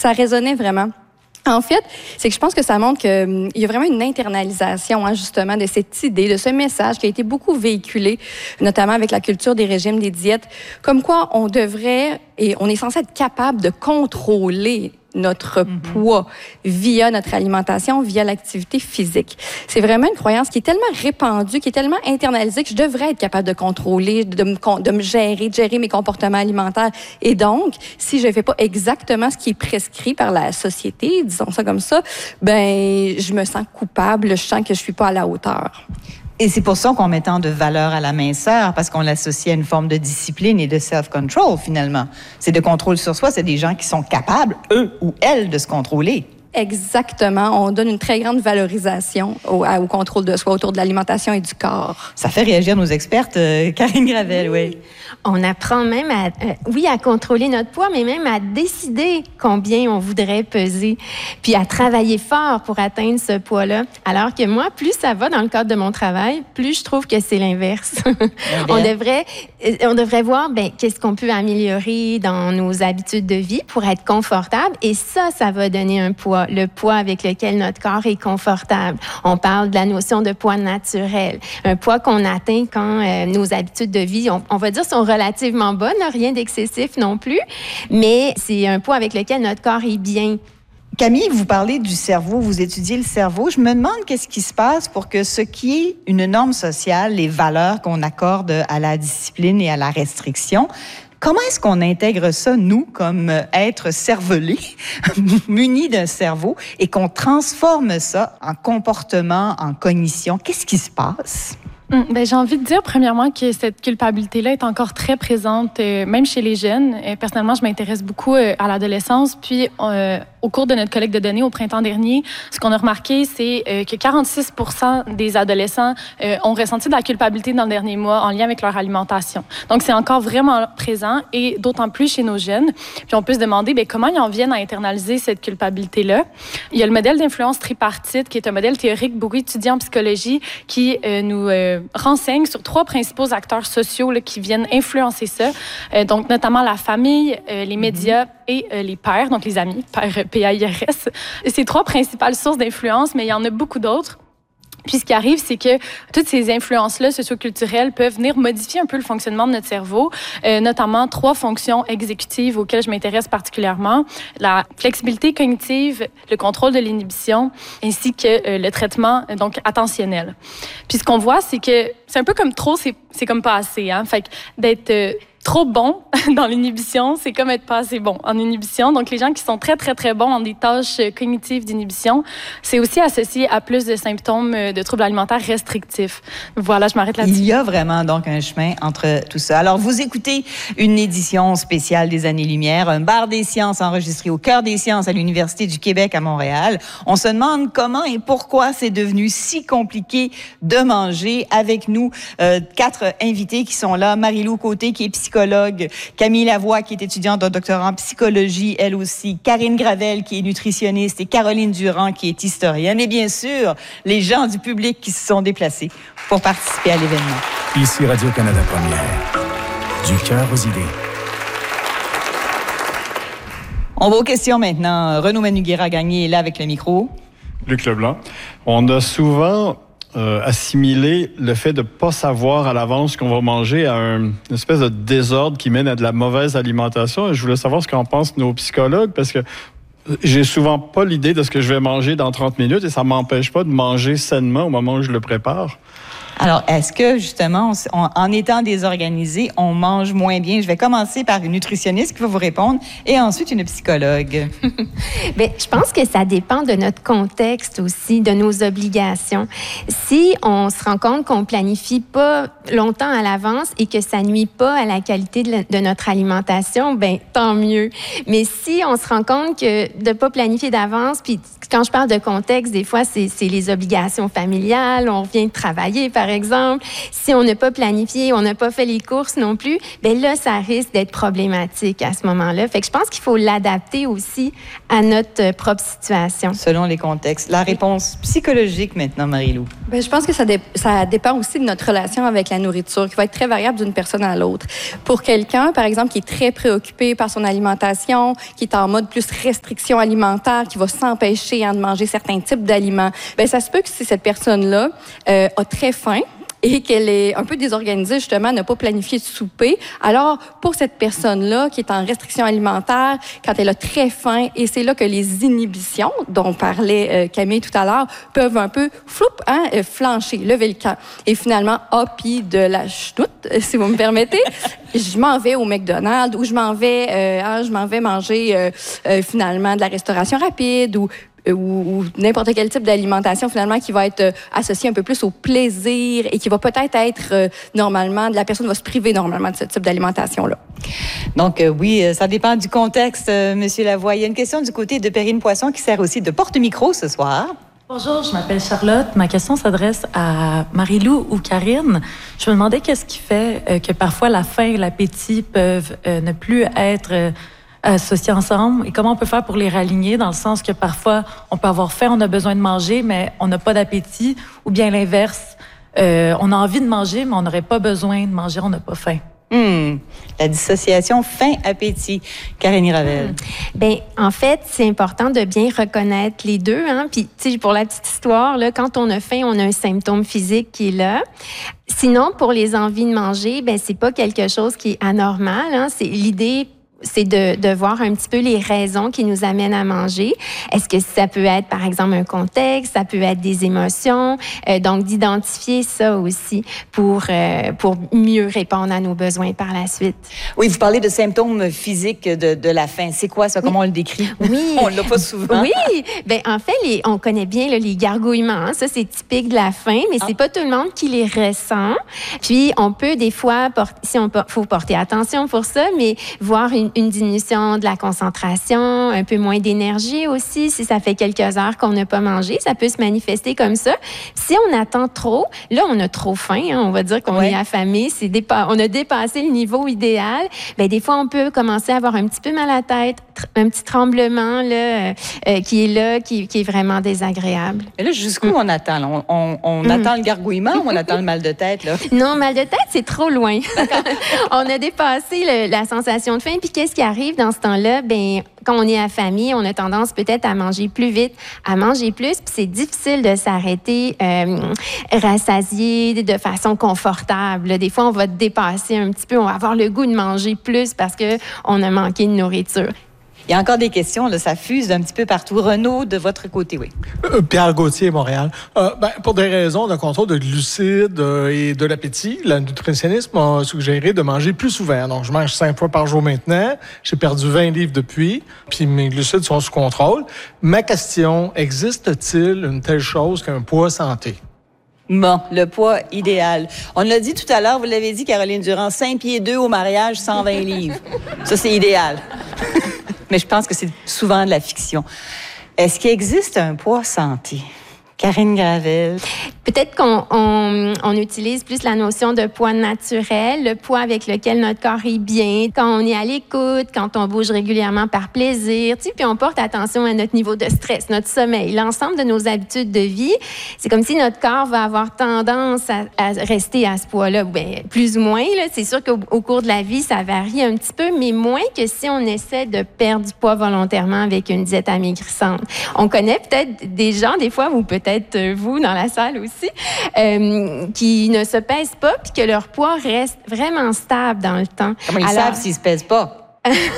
Ça résonnait vraiment. En fait, c'est que je pense que ça montre qu'il y a vraiment une internalisation, justement, de cette idée, de ce message qui a été beaucoup véhiculé, notamment avec la culture des régimes, des diètes, comme quoi on devrait, et on est censé être capable de contrôler notre poids via notre alimentation, via l'activité physique. C'est vraiment une croyance qui est tellement répandue, qui est tellement internalisée que je devrais être capable de contrôler, de me gérer, de gérer mes comportements alimentaires. Et donc, si je ne fais pas exactement ce qui est prescrit par la société, disons ça comme ça, ben, je me sens coupable, je sens que je suis pas à la hauteur. Et c'est pour ça qu'on met tant de valeur à la minceur, parce qu'on l'associe à une forme de discipline et de self-control, finalement. C'est de contrôle sur soi, c'est des gens qui sont capables, eux ou elles, de se contrôler. Exactement. On donne une très grande valorisation au contrôle de soi autour de l'alimentation et du corps. Ça fait réagir nos expertes, Karine Gravel, oui. On apprend même à contrôler notre poids, mais même à décider combien on voudrait peser, puis à travailler fort pour atteindre ce poids-là. Alors que moi, plus ça va dans le cadre de mon travail, plus je trouve que c'est l'inverse. On devrait voir, qu'est-ce qu'on peut améliorer dans nos habitudes de vie pour être confortable, et ça va donner un poids. Le poids avec lequel notre corps est confortable. On parle de la notion de poids naturel. Un poids qu'on atteint quand nos habitudes de vie, on va dire, sont relativement bonnes, rien d'excessif non plus, mais c'est un poids avec lequel notre corps est bien. Camille, vous parlez du cerveau, vous étudiez le cerveau. Je me demande qu'est-ce qui se passe pour que ce qui est une norme sociale, les valeurs qu'on accorde à la discipline et à la restriction, comment est-ce qu'on intègre ça, nous, comme êtres cervelés, munis d'un cerveau, et qu'on transforme ça en comportement, en cognition? Qu'est-ce qui se passe? J'ai envie de dire, premièrement, que cette culpabilité-là est encore très présente, même chez les jeunes. Personnellement, je m'intéresse beaucoup à l'adolescence. Puis, au cours de notre collecte de données au printemps dernier, ce qu'on a remarqué, c'est que 46% des adolescents ont ressenti de la culpabilité dans le dernier mois en lien avec leur alimentation. Donc, c'est encore vraiment présent, et d'autant plus chez nos jeunes. Puis, on peut se demander comment ils en viennent à internaliser cette culpabilité-là. Il y a le modèle d'influence tripartite, qui est un modèle théorique beaucoup étudié en psychologie, qui nous renseigne sur 3 principaux acteurs sociaux qui viennent influencer ça. Donc, notamment la famille, les médias et les pairs, donc les amis, pairs P-A-I-R-S. C'est 3 principales sources d'influence, mais il y en a beaucoup d'autres. Puis ce qui arrive, c'est que toutes ces influences-là socioculturelles peuvent venir modifier un peu le fonctionnement de notre cerveau, notamment 3 fonctions exécutives auxquelles je m'intéresse particulièrement: la flexibilité cognitive, le contrôle de l'inhibition, ainsi que le traitement donc attentionnel. Puis ce qu'on voit, c'est que c'est un peu comme trop, c'est comme pas assez. Fait que d'être trop bon dans l'inhibition, c'est comme être pas assez bon en inhibition. Donc, les gens qui sont très, très, très bons dans des tâches cognitives d'inhibition, c'est aussi associé à plus de symptômes de troubles alimentaires restrictifs. Voilà, je m'arrête là-dessus. Il y a vraiment donc un chemin entre tout ça. Alors, vous écoutez une édition spéciale des Années-Lumière, un bar des sciences enregistré au cœur des sciences à l'Université du Québec à Montréal. On se demande comment et pourquoi c'est devenu si compliqué de manger. Avec nous, 4 invités qui sont là. Marie-Lou Côté, qui est psychologue, Camille Lavoie, qui est étudiante en doctorat en psychologie, elle aussi, Karine Gravel, qui est nutritionniste, et Caroline Durand, qui est historienne, et bien sûr, les gens du public qui se sont déplacés pour participer à l'événement. Ici Radio-Canada Première, du cœur aux idées. On va aux questions maintenant. Renaud Manuguera-Gagné est là avec le micro. Luc Leblanc. On a souvent assimiler le fait de ne pas savoir à l'avance ce qu'on va manger à une espèce de désordre qui mène à de la mauvaise alimentation. Et je voulais savoir ce qu'en pensent nos psychologues, parce que j'ai souvent pas l'idée de ce que je vais manger dans 30 minutes et ça m'empêche pas de manger sainement au moment où je le prépare. Alors, est-ce que, justement, en étant désorganisé, on mange moins bien? Je vais commencer par une nutritionniste qui va vous répondre et ensuite une psychologue. Je pense que ça dépend de notre contexte aussi, de nos obligations. Si on se rend compte qu'on planifie pas longtemps à l'avance et que ça nuit pas à la qualité de notre alimentation, tant mieux. Mais si on se rend compte que de pas planifier d'avance, puis quand je parle de contexte, des fois, c'est les obligations familiales. On vient de travailler, par exemple. Si on n'a pas planifié, on n'a pas fait les courses non plus, bien là, ça risque d'être problématique à ce moment-là. Fait que je pense qu'il faut l'adapter aussi à notre propre situation. Selon les contextes. La réponse psychologique maintenant, Marie-Lou. Bien, je pense que ça dépend aussi de notre relation avec la nourriture, qui va être très variable d'une personne à l'autre. Pour quelqu'un, par exemple, qui est très préoccupé par son alimentation, qui est en mode plus restriction alimentaire, qui va s'empêcher de manger certains types d'aliments, bien, ça se peut que si cette personne-là a très faim, et qu'elle est un peu désorganisée, justement, n'a pas planifié de souper. Alors, pour cette personne-là qui est en restriction alimentaire, quand elle a très faim, et c'est là que les inhibitions, dont parlait Camille tout à l'heure, peuvent un peu flancher, lever le camp. Et finalement, puis de la chenoute, si vous me permettez, je m'en vais au McDonald's ou je m'en vais manger finalement de la restauration rapide ou n'importe quel type d'alimentation finalement qui va être associé un peu plus au plaisir et qui va peut-être être normalement, la personne va se priver normalement de ce type d'alimentation-là. Donc oui, ça dépend du contexte, Monsieur Lavoie. Il y a une question du côté de Perrine Poisson qui sert aussi de porte-micro ce soir. Bonjour, je m'appelle Charlotte. Ma question s'adresse à Marie-Lou ou Karine. Je me demandais qu'est-ce qui fait que parfois la faim et l'appétit peuvent ne plus être associés ensemble et comment on peut faire pour les raligner dans le sens que parfois on peut avoir faim, on a besoin de manger, mais on n'a pas d'appétit ou bien l'inverse, on a envie de manger, mais on n'aurait pas besoin de manger, on n'a pas faim. La dissociation faim-appétit. Karine Ravel. Bien, en fait, c'est important de bien reconnaître les deux. Puis, tu sais, pour la petite histoire, là, quand on a faim, on a un symptôme physique qui est là. Sinon, pour les envies de manger, bien, c'est pas quelque chose qui est anormal. C'est l'idée. C'est de voir un petit peu les raisons qui nous amènent à manger. Est-ce que ça peut être, par exemple, un contexte, ça peut être des émotions, donc d'identifier ça aussi pour mieux répondre à nos besoins par la suite. Oui, vous parlez de symptômes physiques de la faim. C'est quoi ça? Comment on le décrit? Oui. On l'a pas souvent. Oui. Bien, en fait, on connaît bien là, les gargouillements. Ça, c'est typique de la faim, mais c'est pas tout le monde qui les ressent. Puis, on peut des fois, faut porter attention pour ça, mais voir une diminution de la concentration, un peu moins d'énergie aussi. Si ça fait quelques heures qu'on n'a pas mangé, ça peut se manifester comme ça. Si on attend trop, là, on a trop faim. On va dire qu'on est affamé. On a dépassé le niveau idéal. Bien, des fois, on peut commencer à avoir un petit peu mal à la tête, un petit tremblement là, qui est là, qui est vraiment désagréable. Et là, jusqu'où on attend? Là? On attend le gargouillement ou on attend le mal de tête? Là? Non, mal de tête, c'est trop loin. On a dépassé la sensation de faim. Puis qu'est-ce qui arrive dans ce temps-là? Bien, quand on est affamé, on a tendance peut-être à manger plus vite, à manger plus, puis c'est difficile de s'arrêter rassasié de façon confortable. Des fois, on va dépasser un petit peu, on va avoir le goût de manger plus parce qu'on a manqué de nourriture. Il y a encore des questions, là, ça fuse d'un petit peu partout. Renaud, de votre côté, oui. Pierre Gauthier, Montréal. Pour des raisons de contrôle de glucides et de l'appétit, la nutritionniste m'a suggéré de manger plus souvent. Donc, je mange 5 fois par jour maintenant. J'ai perdu 20 livres depuis, puis mes glucides sont sous contrôle. Ma question, existe-t-il une telle chose qu'un poids santé? Bon, le poids idéal. On l'a dit tout à l'heure, vous l'avez dit, Caroline Durand, 5 pieds 2 au mariage, 120 livres. Ça, c'est idéal. Mais je pense que c'est souvent de la fiction. Est-ce qu'il existe un poids santé? Karine Gravel. Peut-être qu'on utilise plus la notion de poids naturel, le poids avec lequel notre corps est bien, quand on est à l'écoute, quand on bouge régulièrement par plaisir, puis on porte attention à notre niveau de stress, notre sommeil, l'ensemble de nos habitudes de vie. C'est comme si notre corps va avoir tendance à rester à ce poids-là, bien, plus ou moins. Là. C'est sûr qu'au cours de la vie, ça varie un petit peu, mais moins que si on essaie de perdre du poids volontairement avec une diète amaigrissante. On connaît peut-être des gens, des fois, ou peut-être vous dans la salle aussi, qui ne se pèsent pas puis que leur poids reste vraiment stable dans le temps. Comment ils savent s'ils se pèsent pas?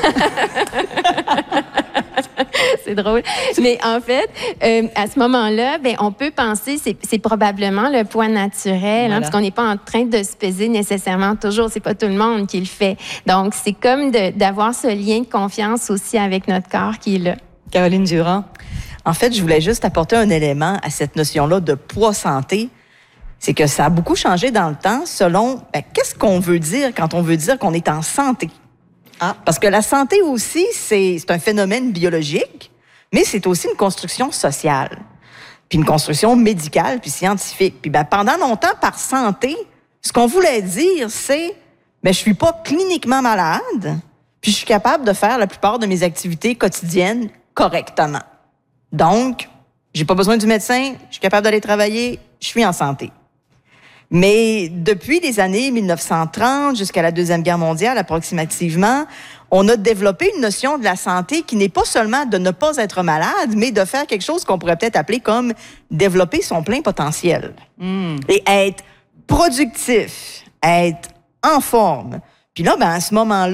C'est drôle. Mais en fait, à ce moment-là, ben, on peut penser c'est probablement le poids naturel, voilà. Parce qu'on n'est pas en train de se peser nécessairement toujours. C'est pas tout le monde qui le fait. Donc, c'est comme d'avoir ce lien de confiance aussi avec notre corps qui est là. Caroline Durand. En fait, je voulais juste apporter un élément à cette notion-là de poids santé. C'est que ça a beaucoup changé dans le temps selon qu'est-ce qu'on veut dire quand on veut dire qu'on est en santé. Parce que la santé aussi, c'est un phénomène biologique. mais c'est aussi une construction sociale, puis une construction médicale, puis scientifique. Puis pendant longtemps, par santé, ce qu'on voulait dire, c'est je suis pas cliniquement malade, puis je suis capable de faire la plupart de mes activités quotidiennes correctement. Donc, j'ai pas besoin du médecin, je suis capable d'aller travailler, je suis en santé. Mais depuis les années 1930 jusqu'à la Deuxième Guerre mondiale, approximativement, on a développé une notion de la santé qui n'est pas seulement de ne pas être malade, mais de faire quelque chose qu'on pourrait peut-être appeler comme développer son plein potentiel. Et être productif, être en forme. Puis là, à ce moment-là,